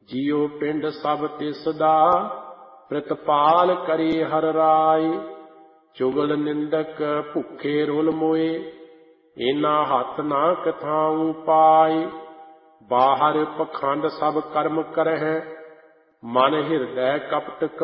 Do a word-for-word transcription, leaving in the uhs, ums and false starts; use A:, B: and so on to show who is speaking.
A: ਜਿਉ ਪਿੰਡ ਸਭ ਤਿਸ ਦਾ ਪ੍ਰਤਪਾਲ ਕਰੇ ਹਰ ਰਾਏ। ਚੁਗਲ ਨਿੰਦਕ ਭੁੱਖੇ ਰੁਲ ਮੋਏ ਇਨਾ ਹੱਥ ਨਾ ਕਥਾਉ ਪਾਏ। ਬਾਹਰ ਪਖੰਡ ਸਭ ਕਰਮ ਕਰਹਿ ਮਨ ਹਿਰਦੈ ਕਪਟ